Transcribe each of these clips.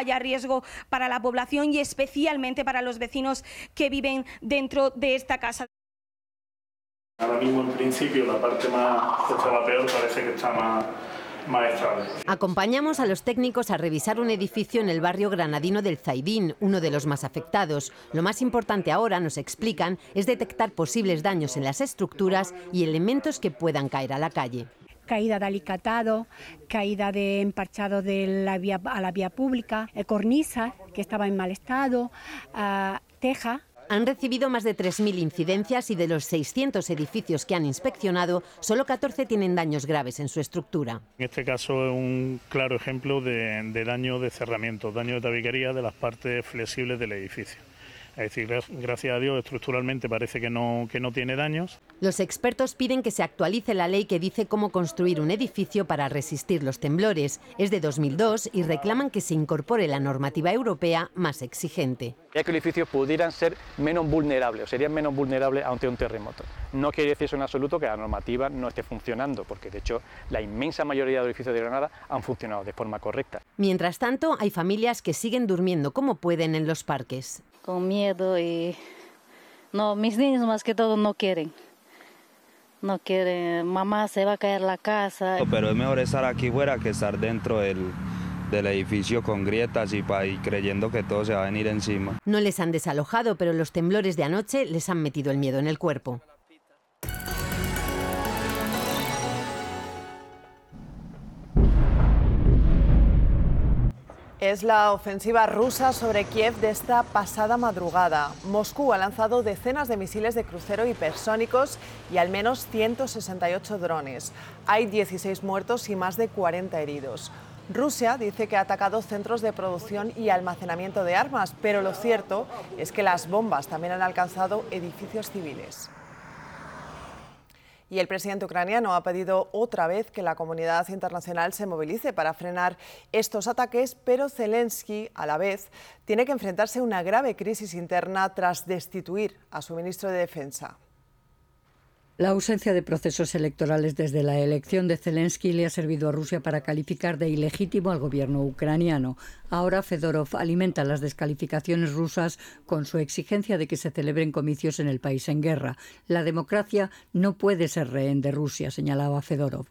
haya riesgo para la población y especialmente para los vecinos que viven dentro de esta casa. Ahora mismo, en principio, la parte que estaba peor parece que está más estable. Acompañamos a los técnicos a revisar un edificio en el barrio granadino del Zaidín, uno de los más afectados. Lo más importante ahora, nos explican, es detectar posibles daños en las estructuras y elementos que puedan caer a la calle. Caída de alicatado, caída de emparchado a la vía pública, cornisa que estaba en mal estado, teja. Han recibido más de 3.000 incidencias y de los 600 edificios que han inspeccionado, solo 14 tienen daños graves en su estructura. En este caso es un claro ejemplo de daño de cerramiento, daño de tabiquería de las partes flexibles del edificio. Es decir, gracias a Dios, estructuralmente parece que no tiene daños. Los expertos piden que se actualice la ley que dice cómo construir un edificio para resistir los temblores. Es de 2002 y reclaman que se incorpore la normativa europea más exigente. Ya que los edificios pudieran ser menos vulnerables, o serían menos vulnerables ante un terremoto. No quiere decir eso en absoluto que la normativa no esté funcionando, porque de hecho la inmensa mayoría de los edificios de Granada han funcionado de forma correcta. Mientras tanto, hay familias que siguen durmiendo como pueden en los parques. Con miedo y mis niños más que todo no quieren, mamá se va a caer la casa. Pero es mejor estar aquí fuera que estar dentro del edificio con grietas y creyendo que todo se va a venir encima. No les han desalojado, pero los temblores de anoche les han metido el miedo en el cuerpo. Es la ofensiva rusa sobre Kiev de esta pasada madrugada. Moscú ha lanzado decenas de misiles de crucero hipersónicos y al menos 168 drones. Hay 16 muertos y más de 40 heridos. Rusia dice que ha atacado centros de producción y almacenamiento de armas, pero lo cierto es que las bombas también han alcanzado edificios civiles. Y el presidente ucraniano ha pedido otra vez que la comunidad internacional se movilice para frenar estos ataques, pero Zelensky, a la vez, tiene que enfrentarse a una grave crisis interna tras destituir a su ministro de Defensa. La ausencia de procesos electorales desde la elección de Zelensky le ha servido a Rusia para calificar de ilegítimo al gobierno ucraniano. Ahora Fedorov alimenta las descalificaciones rusas con su exigencia de que se celebren comicios en el país en guerra. La democracia no puede ser rehén de Rusia, señalaba Fedorov.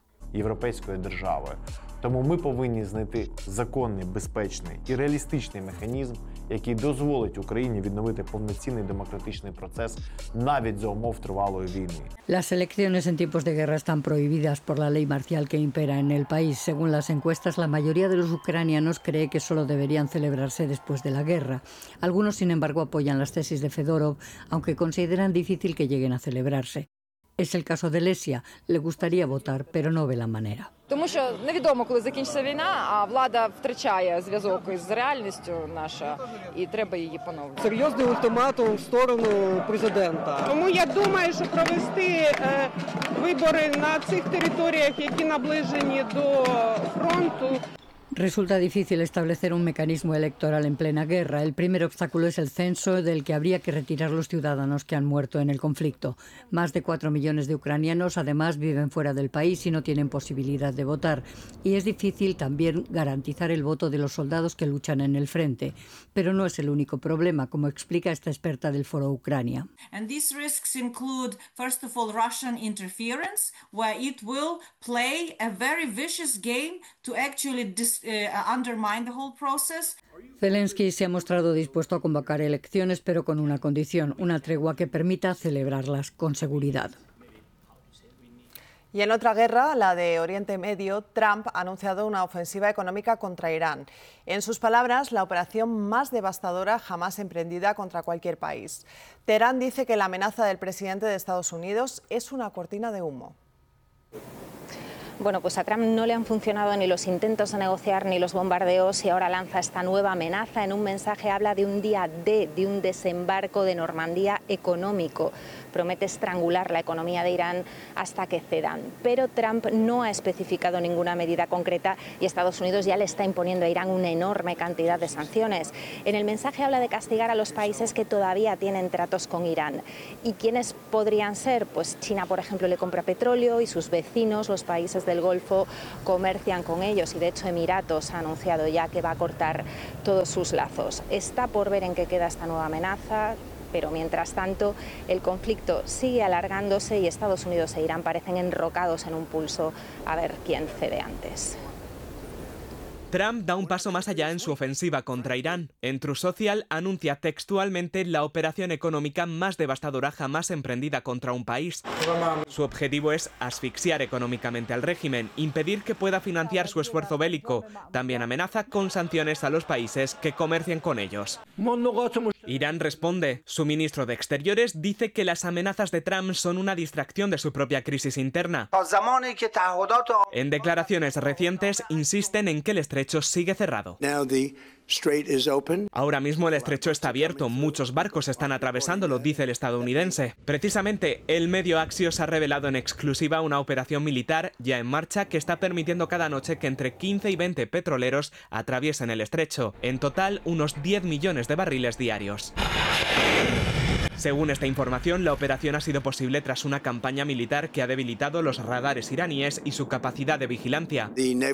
Тому ми повинні знайти законний, безпечний і реалістичний механізм, який дозволить Україні відновити повноцінний демократичний процес навіть за умов тривалої війни. Las elecciones en tiempos de guerra están prohibidas por la ley marcial que impera en el país. Según las encuestas, la mayoría de los ucranianos cree que solo deberían celebrarse después de la guerra. Algunos, sin embargo, apoyan las tesis de Fedorov, aunque consideran difícil que lleguen a celebrarse. Es el caso de Lesia. Le gustaría votar, pero no ve la manera. Тому що невідомо, коли закінчиться війна, а влада втрачає зв'язок із реальністю наша, і треба її поновити. Серйозний ультиматум в сторону президента. Тому я думаю, що провести вибори на цих територіях, які наближені до фронту. Resulta difícil establecer un mecanismo electoral en plena guerra. El primer obstáculo es el censo, del que habría que retirar los ciudadanos que han muerto en el conflicto. Más de 4 millones de ucranianos, además, viven fuera del país y no tienen posibilidad de votar. Y es difícil también garantizar el voto de los soldados que luchan en el frente. Pero no es el único problema, como explica esta experta del Foro Ucrania. And these risks include, first of all, Russian interference, where it will play a very vicious game to actually undermine the whole process. Zelensky se ha mostrado dispuesto a convocar elecciones, pero con una condición, una tregua que permita celebrarlas con seguridad. Y en otra guerra, la de Oriente Medio, Trump ha anunciado una ofensiva económica contra Irán. En sus palabras, la operación más devastadora jamás emprendida contra cualquier país. Teherán dice que la amenaza del presidente de Estados Unidos es una cortina de humo. Bueno, pues a Trump no le han funcionado ni los intentos de negociar ni los bombardeos y ahora lanza esta nueva amenaza. En un mensaje habla de un día D, de un desembarco de Normandía económico. Promete estrangular la economía de Irán hasta que cedan. Pero Trump no ha especificado ninguna medida concreta y Estados Unidos ya le está imponiendo a Irán una enorme cantidad de sanciones. En el mensaje habla de castigar a los países que todavía tienen tratos con Irán. ¿Y quiénes podrían ser? Pues China, por ejemplo, le compra petróleo y sus vecinos, los países de del Golfo comercian con ellos y de hecho Emiratos ha anunciado ya que va a cortar todos sus lazos. Está por ver en qué queda esta nueva amenaza, pero mientras tanto el conflicto sigue alargándose y Estados Unidos e Irán parecen enrocados en un pulso a ver quién cede antes. Trump da un paso más allá en su ofensiva contra Irán. En Truth Social anuncia textualmente la operación económica más devastadora jamás emprendida contra un país. Su objetivo es asfixiar económicamente al régimen, impedir que pueda financiar su esfuerzo bélico. También amenaza con sanciones a los países que comercien con ellos. Irán responde. Su ministro de Exteriores dice que las amenazas de Trump son una distracción de su propia crisis interna. En declaraciones recientes insisten en que el estrecho sigue cerrado. Ahora mismo el estrecho está abierto, muchos barcos están atravesándolo, dice el estadounidense. Precisamente, el medio Axios ha revelado en exclusiva una operación militar ya en marcha que está permitiendo cada noche que entre 15 y 20 petroleros atraviesen el estrecho. En total, unos 10 millones de barriles diarios. Según esta información, la operación ha sido posible tras una campaña militar que ha debilitado los radares iraníes y su capacidad de vigilancia.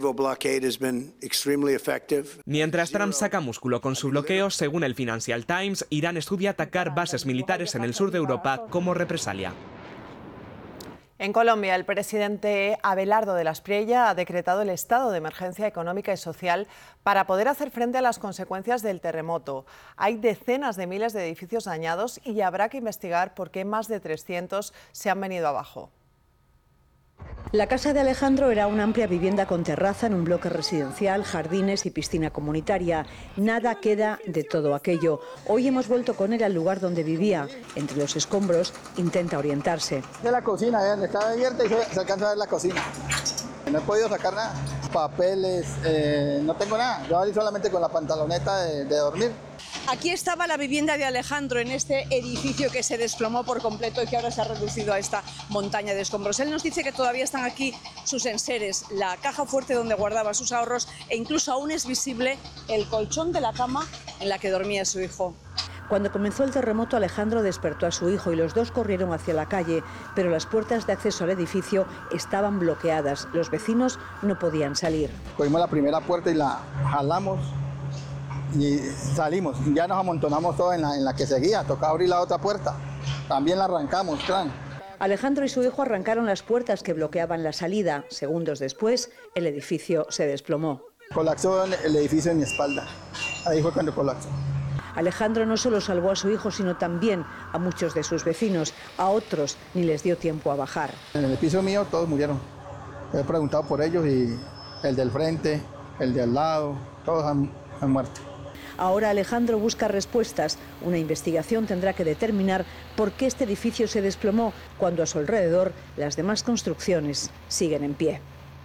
Mientras Trump saca músculo con su bloqueo, según el Financial Times, Irán estudia atacar bases militares en el sur de Europa como represalia. En Colombia, el presidente Abelardo de la Espriella ha decretado el estado de emergencia económica y social para poder hacer frente a las consecuencias del terremoto. Hay decenas de miles de edificios dañados y habrá que investigar por qué más de 300 se han venido abajo. La casa de Alejandro era una amplia vivienda con terraza en un bloque residencial, jardines y piscina comunitaria. Nada queda de todo aquello. Hoy hemos vuelto con él al lugar donde vivía. Entre los escombros intenta orientarse. De la cocina, está abierta y se alcanza a ver la cocina. No he podido sacar nada, papeles, no tengo nada. Yo salí solamente con la pantaloneta de dormir. Aquí estaba la vivienda de Alejandro, en este edificio que se desplomó por completo y que ahora se ha reducido a esta montaña de escombros. Él nos dice que todavía están aquí sus enseres, la caja fuerte donde guardaba sus ahorros e incluso aún es visible el colchón de la cama en la que dormía su hijo. Cuando comenzó el terremoto, Alejandro despertó a su hijo y los dos corrieron hacia la calle, pero las puertas de acceso al edificio estaban bloqueadas. Los vecinos no podían salir. Cogimos la primera puerta y la jalamos y salimos. Ya nos amontonamos todos en la que seguía. Tocaba abrir la otra puerta. También la arrancamos, claro. Alejandro y su hijo arrancaron las puertas que bloqueaban la salida. Segundos después, el edificio se desplomó. Colapsó el edificio en mi espalda. Ahí fue cuando colapsó. Alejandro no solo salvó a su hijo, sino también a muchos de sus vecinos. A otros ni les dio tiempo a bajar. En el piso mío todos murieron. He preguntado por ellos y el del frente, el de al lado, todos han muerto. Ahora Alejandro busca respuestas. Una investigación tendrá que determinar por qué este edificio se desplomó cuando a su alrededor las demás construcciones siguen en pie.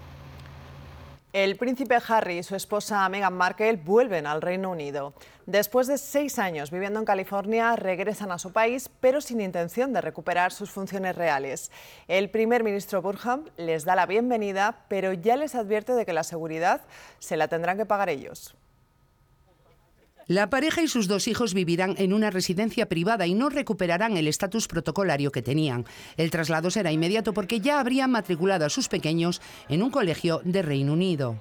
El príncipe Harry y su esposa Meghan Markle vuelven al Reino Unido. Después de 6 años viviendo en California, regresan a su país, pero sin intención de recuperar sus funciones reales. El primer ministro Burham les da la bienvenida, pero ya les advierte de que la seguridad se la tendrán que pagar ellos. La pareja y sus 2 hijos vivirán en una residencia privada y no recuperarán el estatus protocolario que tenían. El traslado será inmediato porque ya habrían matriculado a sus pequeños en un colegio de Reino Unido.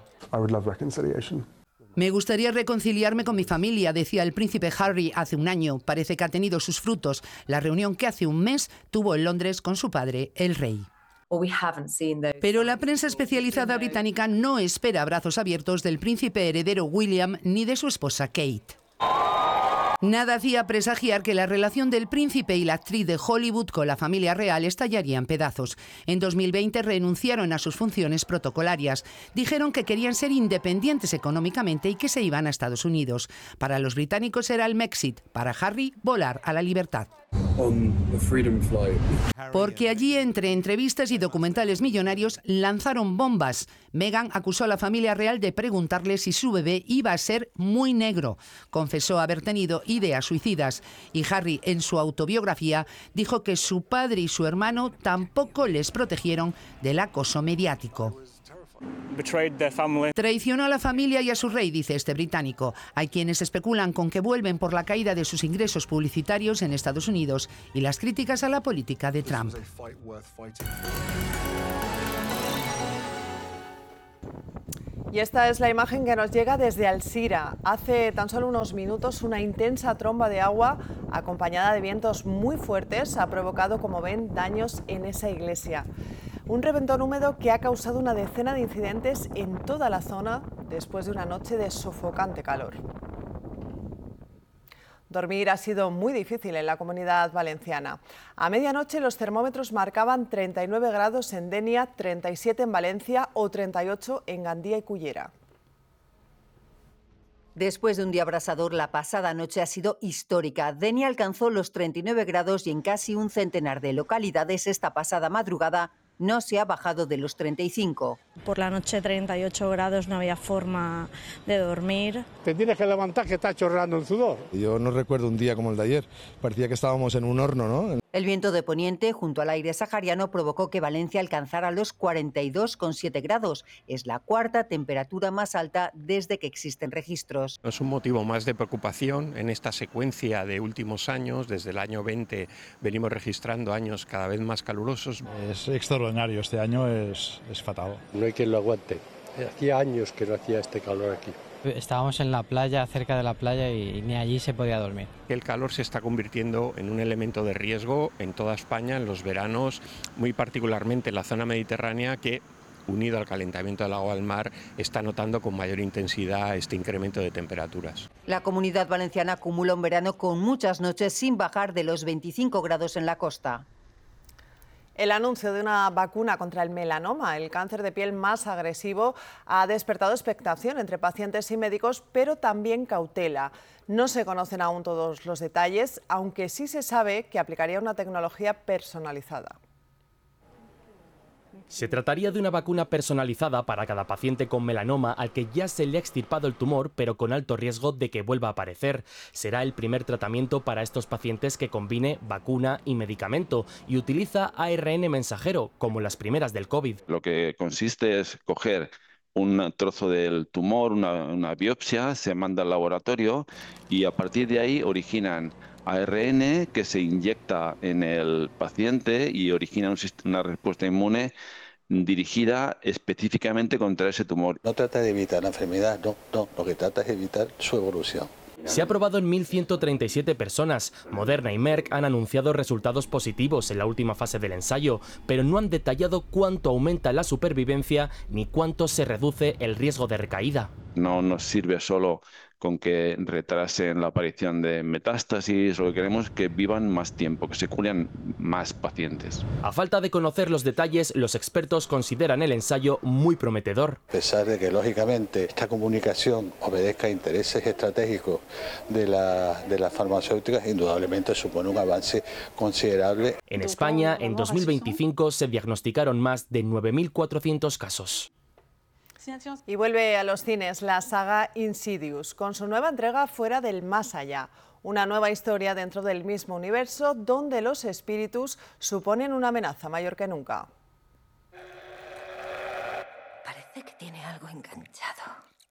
Me gustaría reconciliarme con mi familia, decía el príncipe Harry hace un año. Parece que ha tenido sus frutos. La reunión que hace un mes tuvo en Londres con su padre, el rey. Pero la prensa especializada británica no espera abrazos abiertos del príncipe heredero William ni de su esposa Kate. Nada hacía presagiar que la relación del príncipe y la actriz de Hollywood con la familia real estallaría en pedazos. En 2020 renunciaron a sus funciones protocolarias. Dijeron que querían ser independientes económicamente y que se iban a Estados Unidos. Para los británicos era el Mexit, para Harry volar a la libertad. Porque allí, entre entrevistas y documentales millonarios, lanzaron bombas. Meghan acusó a la familia real de preguntarle si su bebé iba a ser muy negro. Confesó haber tenido ideas suicidas. Y Harry, en su autobiografía, dijo que su padre y su hermano tampoco les protegieron del acoso mediático. Traicionó a la familia y a su rey, dice este británico. Hay quienes especulan con que vuelven por la caída de sus ingresos publicitarios en Estados Unidos y las críticas a la política de Trump. Y esta es la imagen que nos llega desde Alzira. Hace tan solo unos minutos una intensa tromba de agua acompañada de vientos muy fuertes ha provocado, como ven, daños en esa iglesia. Un reventón húmedo que ha causado una decena de incidentes en toda la zona después de una noche de sofocante calor. Dormir ha sido muy difícil en la Comunidad Valenciana. A medianoche los termómetros marcaban 39 grados en Denia, 37 en Valencia o 38 en Gandía y Cullera. Después de un día abrasador, la pasada noche ha sido histórica. Denia alcanzó los 39 grados y en casi un centenar de localidades esta pasada madrugada no se ha bajado de los 35. Por la noche 38 grados, no había forma de dormir. Te tienes que levantar que está chorreando el sudor. Yo no recuerdo un día como el de ayer, parecía que estábamos en un horno, ¿no? El viento de poniente junto al aire sahariano provocó que Valencia alcanzara los 42,7 grados. Es la cuarta temperatura más alta desde que existen registros. Es un motivo más de preocupación en esta secuencia de últimos años. Desde el año 20 venimos registrando años cada vez más calurosos. Es extraordinario, este año es fatal. No hay quien lo aguante. Hacía años que no hacía este calor aquí. Estábamos en la playa, cerca de la playa, y ni allí se podía dormir. El calor se está convirtiendo en un elemento de riesgo en toda España, en los veranos, muy particularmente en la zona mediterránea, que, unido al calentamiento del agua del mar, está notando con mayor intensidad este incremento de temperaturas. La Comunidad Valenciana acumula un verano con muchas noches sin bajar de los 25 grados en la costa. El anuncio de una vacuna contra el melanoma, el cáncer de piel más agresivo, ha despertado expectación entre pacientes y médicos, pero también cautela. No se conocen aún todos los detalles, aunque sí se sabe que aplicaría una tecnología personalizada. Se trataría de una vacuna personalizada para cada paciente con melanoma al que ya se le ha extirpado el tumor, pero con alto riesgo de que vuelva a aparecer. Será el primer tratamiento para estos pacientes que combine vacuna y medicamento y utiliza ARN mensajero, como las primeras del COVID. Lo que consiste es coger un trozo del tumor, una biopsia, se manda al laboratorio y a partir de ahí originan ARN que se inyecta en el paciente y origina una respuesta inmune dirigida específicamente contra ese tumor. No trata de evitar la enfermedad, no, lo que trata es evitar su evolución. Se ha probado en 1.137 personas. Moderna y Merck han anunciado resultados positivos en la última fase del ensayo, pero no han detallado cuánto aumenta la supervivencia ni cuánto se reduce el riesgo de recaída. No nos sirve solo con que retrasen la aparición de metástasis, lo que queremos es que vivan más tiempo, que se curen más pacientes. A falta de conocer los detalles, los expertos consideran el ensayo muy prometedor. A pesar de que, lógicamente, esta comunicación obedezca a intereses estratégicos de las farmacéuticas, indudablemente supone un avance considerable. En España, en 2025, se diagnosticaron más de 9.400 casos. Y vuelve a los cines la saga Insidious, con su nueva entrega Fuera del Más Allá. Una nueva historia dentro del mismo universo donde los espíritus suponen una amenaza mayor que nunca. Parece que tiene algo enganchado.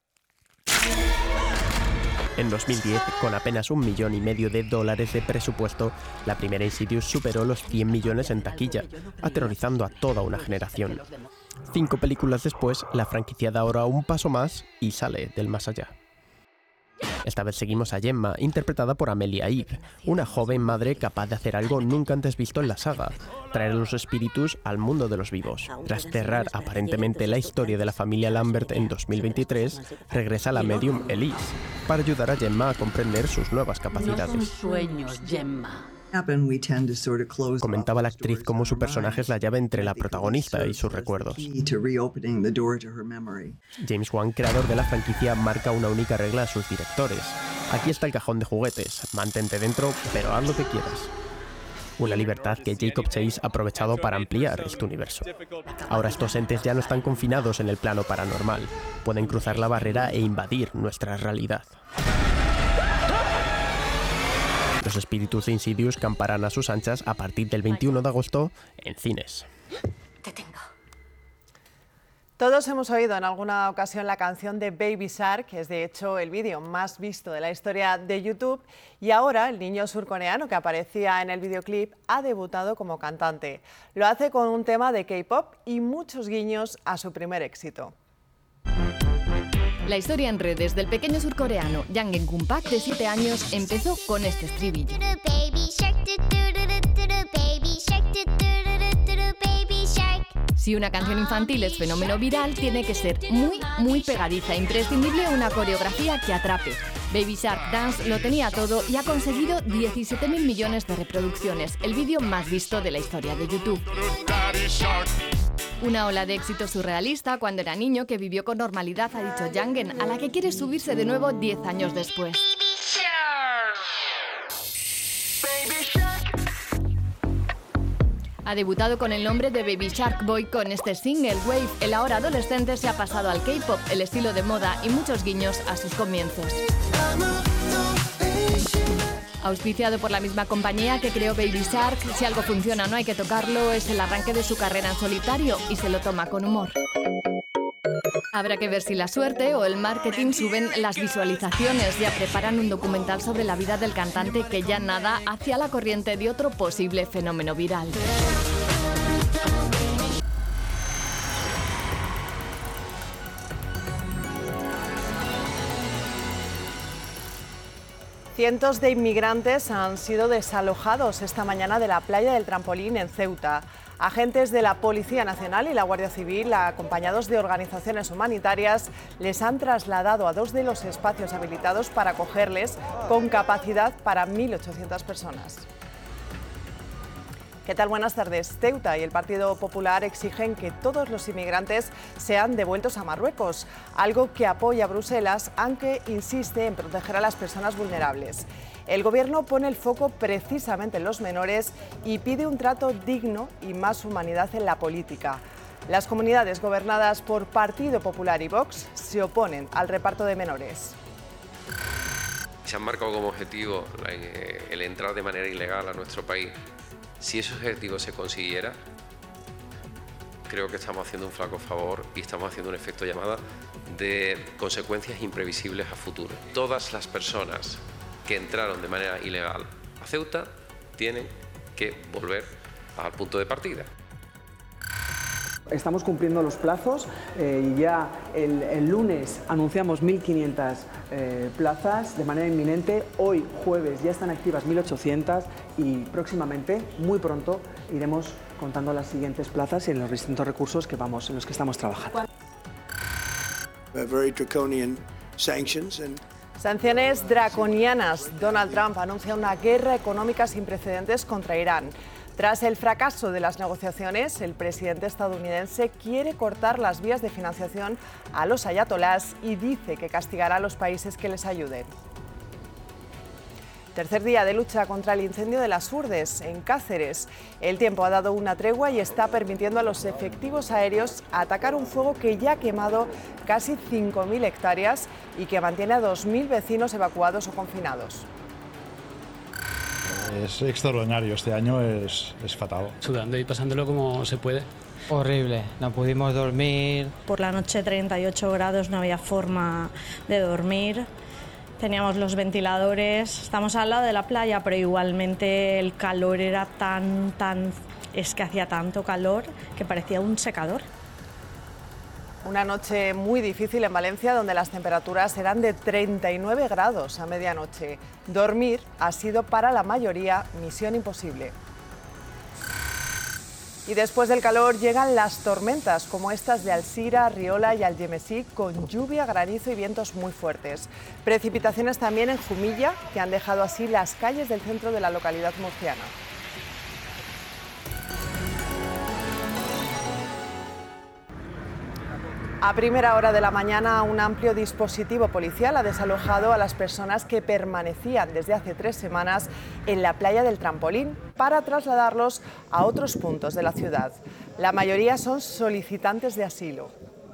En 2010, con apenas $1,5 millones de presupuesto, la primera Insidious superó los 100 millones en taquilla, aterrorizando a toda una generación. 5 películas después, la franquicia da ahora un paso más y sale del más allá. Esta vez seguimos a Gemma, interpretada por Amelia Eve, una joven madre capaz de hacer algo nunca antes visto en la saga, traer a los espíritus al mundo de los vivos. Tras cerrar aparentemente la historia de la familia Lambert en 2023, regresa la medium Elise, para ayudar a Gemma a comprender sus nuevas capacidades. No son sueños, Gemma. Comentaba la actriz cómo su personaje es la llave entre la protagonista y sus recuerdos. James Wan, creador de la franquicia, marca una única regla a sus directores. Aquí está el cajón de juguetes, mantente dentro, pero haz lo que quieras. Una libertad que Jacob Chase ha aprovechado para ampliar este universo. Ahora estos entes ya no están confinados en el plano paranormal, pueden cruzar la barrera e invadir nuestra realidad. Los espíritus de Insidious camparán a sus anchas a partir del 21 de agosto en cines. Te tengo. Todos hemos oído en alguna ocasión la canción de Baby Shark, que es de hecho el vídeo más visto de la historia de YouTube, y ahora el niño surcoreano que aparecía en el videoclip ha debutado como cantante. Lo hace con un tema de K-pop y muchos guiños a su primer éxito. La historia en redes del pequeño surcoreano Jang Eun-pak, de 7 años, empezó con este estribillo. Si una canción infantil es fenómeno viral, tiene que ser muy pegadiza, imprescindible una coreografía que atrape. Baby Shark Dance lo tenía todo y ha conseguido 17.000 millones de reproducciones, el vídeo más visto de la historia de YouTube. Una ola de éxito surrealista cuando era niño que vivió con normalidad, ha dicho Jang, a la que quiere subirse de nuevo 10 años después. Ha debutado con el nombre de Baby Shark Boy con este single, Wave. El ahora adolescente se ha pasado al K-pop, el estilo de moda y muchos guiños a sus comienzos. Auspiciado por la misma compañía que creó Baby Shark, si algo funciona no hay que tocarlo, es el arranque de su carrera en solitario y se lo toma con humor. Habrá que ver si la suerte o el marketing suben las visualizaciones. Ya preparan un documental sobre la vida del cantante que ya nada hacia la corriente de otro posible fenómeno viral. Cientos de inmigrantes han sido desalojados esta mañana de la playa del Trampolín en Ceuta. Agentes de la Policía Nacional y la Guardia Civil, acompañados de organizaciones humanitarias, les han trasladado a 2 de los espacios habilitados para acogerles, con capacidad para 1.800 personas. ¿Qué tal? Buenas tardes. Ceuta y el Partido Popular exigen que todos los inmigrantes sean devueltos a Marruecos, algo que apoya Bruselas, aunque insiste en proteger a las personas vulnerables. El Gobierno pone el foco precisamente en los menores y pide un trato digno y más humanidad en la política. Las comunidades gobernadas por Partido Popular y Vox se oponen al reparto de menores. Se han marcado como objetivo el entrar de manera ilegal a nuestro país. Si ese objetivo se consiguiera, creo que estamos haciendo un flaco favor y estamos haciendo un efecto llamada de consecuencias imprevisibles a futuro. Todas las personas que entraron de manera ilegal a Ceuta tienen que volver al punto de partida. Estamos cumpliendo los plazos y ya el lunes anunciamos 1.500 plazas de manera inminente. Hoy, jueves, ya están activas 1.800 y próximamente, muy pronto, iremos contando las siguientes plazas y en los distintos recursos en los que estamos trabajando. Sanciones draconianas. Donald Trump anuncia una guerra económica sin precedentes contra Irán. Tras el fracaso de las negociaciones, el presidente estadounidense quiere cortar las vías de financiación a los ayatolás y dice que castigará a los países que les ayuden. Tercer día de lucha contra el incendio de Las Urdes, en Cáceres. El tiempo ha dado una tregua y está permitiendo a los efectivos aéreos atacar un fuego que ya ha quemado casi 5.000 hectáreas y que mantiene a 2.000 vecinos evacuados o confinados. Es extraordinario, este año es fatal. Sudando y pasándolo como se puede. Horrible, no pudimos dormir. Por la noche 38 grados, no había forma de dormir. Teníamos los ventiladores, estamos al lado de la playa, pero igualmente el calor era es que hacía tanto calor que parecía un secador. Una noche muy difícil en Valencia, donde las temperaturas eran de 39 grados a medianoche. Dormir ha sido para la mayoría misión imposible. Y después del calor llegan las tormentas, como estas de Alzira, Riola y Algemesí, con lluvia, granizo y vientos muy fuertes. Precipitaciones también en Jumilla, que han dejado así las calles del centro de la localidad murciana. A primera hora de la mañana, un amplio dispositivo policial ha desalojado a las personas que permanecían desde hace 3 semanas en la playa del Trampolín para trasladarlos a otros puntos de la ciudad. La mayoría son solicitantes de asilo.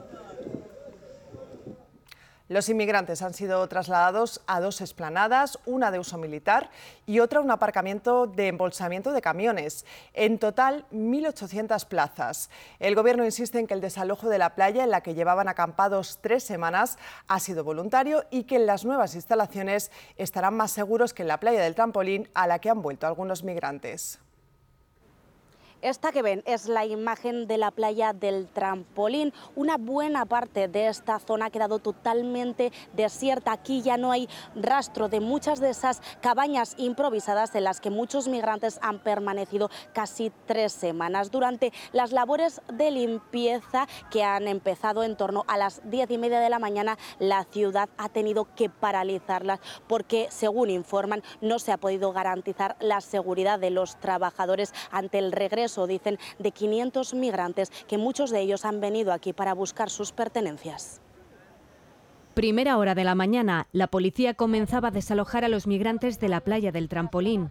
Los inmigrantes han sido trasladados a 2 explanadas, una de uso militar y otra un aparcamiento de embolsamiento de camiones. En total, 1.800 plazas. El Gobierno insiste en que el desalojo de la playa, en la que llevaban acampados 3 semanas, ha sido voluntario y que en las nuevas instalaciones estarán más seguros que en la playa del Trampolín, a la que han vuelto algunos migrantes. Esta que ven es la imagen de la playa del Trampolín. Una buena parte de esta zona ha quedado totalmente desierta. Aquí ya no hay rastro de muchas de esas cabañas improvisadas en las que muchos migrantes han permanecido casi 3 semanas. Durante las labores de limpieza que han empezado en torno a las 10:30 de la mañana, la ciudad ha tenido que paralizarlas porque, según informan, no se ha podido garantizar la seguridad de los trabajadores ante el regreso, dicen, de 500 migrantes, que muchos de ellos han venido aquí para buscar sus pertenencias. Primera hora de la mañana, la policía comenzaba a desalojar a los migrantes de la playa del Trampolín.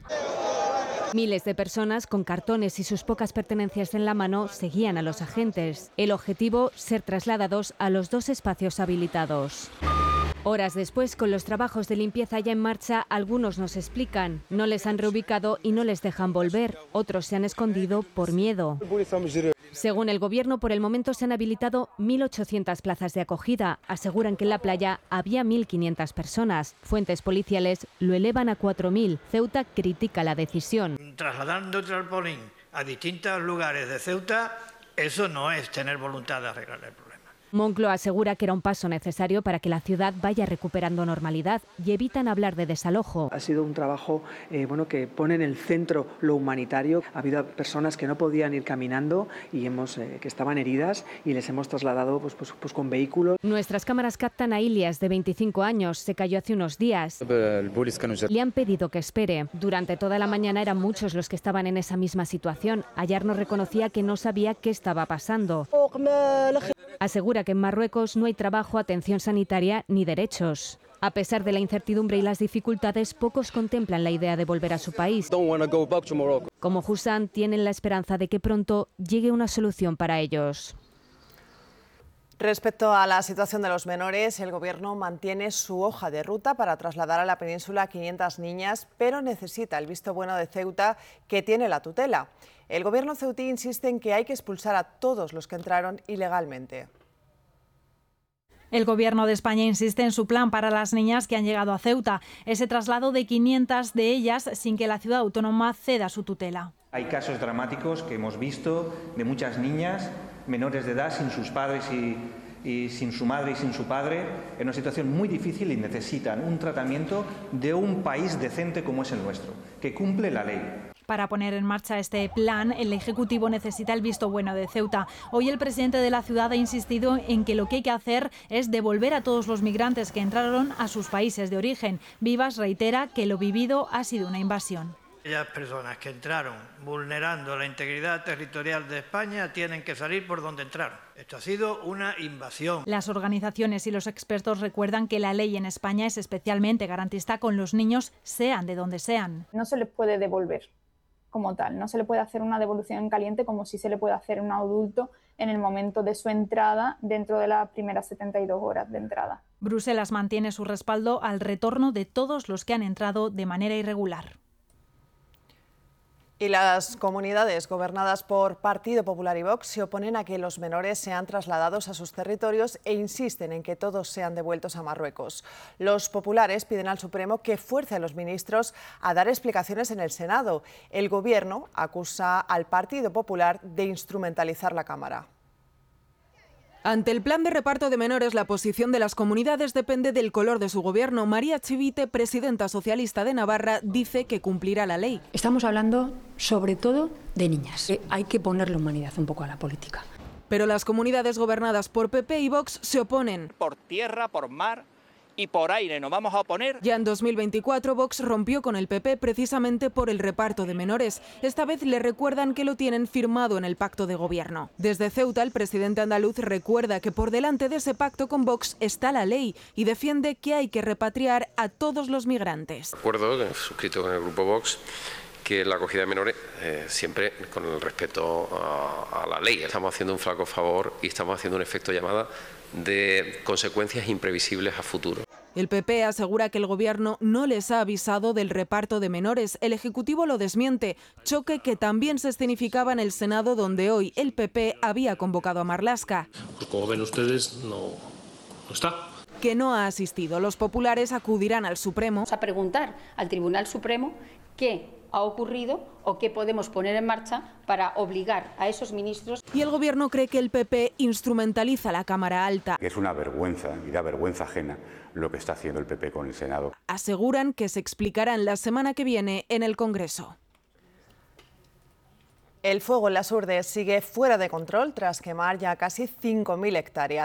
Miles de personas con cartones y sus pocas pertenencias en la mano seguían a los agentes. El objetivo, ser trasladados a los 2 espacios habilitados. Horas después, con los trabajos de limpieza ya en marcha, algunos nos explican, no les han reubicado y no les dejan volver. Otros se han escondido por miedo. Según el Gobierno, por el momento se han habilitado 1.800 plazas de acogida. Aseguran que en la playa había 1.500 personas. Fuentes policiales lo elevan a 4.000. Ceuta critica la decisión. Trasladando el Trampolín a distintos lugares de Ceuta, eso no es tener voluntad de arreglar el problema. Moncloa asegura que era un paso necesario para que la ciudad vaya recuperando normalidad y evitan hablar de desalojo. Ha sido un trabajo que pone en el centro lo humanitario. Ha habido personas que no podían ir caminando y que estaban heridas y les hemos trasladado pues con vehículos. Nuestras cámaras captan a Ilias, de 25 años. Se cayó hace unos días. Le han pedido que espere. Durante toda la mañana eran muchos los que estaban en esa misma situación. Ayarno reconocía que no sabía qué estaba pasando. Asegura que en Marruecos no hay trabajo, atención sanitaria ni derechos. A pesar de la incertidumbre y las dificultades, pocos contemplan la idea de volver a su país. Como Hussam, tienen la esperanza de que pronto llegue una solución para ellos. Respecto a la situación de los menores, el Gobierno mantiene su hoja de ruta para trasladar a la península a 500 niñas, pero necesita el visto bueno de Ceuta, que tiene la tutela. El Gobierno ceutí insiste en que hay que expulsar a todos los que entraron ilegalmente. El Gobierno de España insiste en su plan para las niñas que han llegado a Ceuta, ese traslado de 500 de ellas sin que la ciudad autónoma ceda su tutela. Hay casos dramáticos que hemos visto de muchas niñas menores de edad sin sus padres y sin su madre y sin su padre, en una situación muy difícil y necesitan un tratamiento de un país decente como es el nuestro, que cumple la ley. Para poner en marcha este plan, el Ejecutivo necesita el visto bueno de Ceuta. Hoy el presidente de la ciudad ha insistido en que lo que hay que hacer es devolver a todos los migrantes que entraron a sus países de origen. Vivas reitera que lo vivido ha sido una invasión. Aquellas personas que entraron vulnerando la integridad territorial de España tienen que salir por donde entraron. Esto ha sido una invasión. Las organizaciones y los expertos recuerdan que la ley en España es especialmente garantista con los niños, sean de donde sean. No se les puede devolver como tal, no se le puede hacer una devolución en caliente como si se le puede hacer a un adulto en el momento de su entrada dentro de las primeras 72 horas de entrada. Bruselas mantiene su respaldo al retorno de todos los que han entrado de manera irregular. Y las comunidades gobernadas por Partido Popular y Vox se oponen a que los menores sean trasladados a sus territorios e insisten en que todos sean devueltos a Marruecos. Los populares piden al Supremo que fuerce a los ministros a dar explicaciones en el Senado. El Gobierno acusa al Partido Popular de instrumentalizar la Cámara. Ante el plan de reparto de menores, la posición de las comunidades depende del color de su gobierno. María Chivite, presidenta socialista de Navarra, dice que cumplirá la ley. Estamos hablando sobre todo de niñas. Hay que ponerle humanidad un poco a la política. Pero las comunidades gobernadas por PP y Vox se oponen. Por tierra, por mar y por aire nos vamos a oponer. Ya en 2024 Vox rompió con el PP precisamente por el reparto de menores. Esta vez le recuerdan que lo tienen firmado en el pacto de gobierno. Desde Ceuta, el presidente andaluz recuerda que por delante de ese pacto con Vox está la ley y defiende que hay que repatriar a todos los migrantes. Acuerdo suscrito con el grupo Vox, que la acogida de menores siempre con el respeto a la ley. Estamos haciendo un flaco favor y estamos haciendo un efecto llamada de consecuencias imprevisibles a futuro. El PP asegura que el gobierno no les ha avisado del reparto de menores. El Ejecutivo lo desmiente, choque que también se escenificaba en el Senado, donde hoy el PP había convocado a Marlaska. Pues como ven ustedes, no está. que no ha asistido. Los populares acudirán al Supremo a preguntar al Tribunal Supremo qué ha ocurrido o qué podemos poner en marcha para obligar a esos ministros. Y el Gobierno cree que el PP instrumentaliza la Cámara Alta. Es una vergüenza y da vergüenza ajena lo que está haciendo el PP con el Senado. Aseguran que se explicarán la semana que viene en el Congreso. El fuego en las Urdes sigue fuera de control tras quemar ya casi 5.000 hectáreas.